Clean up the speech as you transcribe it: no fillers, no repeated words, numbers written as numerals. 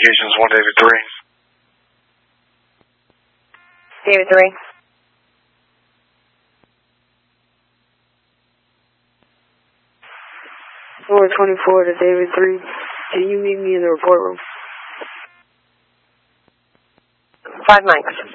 Communications, 1 David 3. David 3. 424 to David 3. Can you meet me in the report room? 5 mics.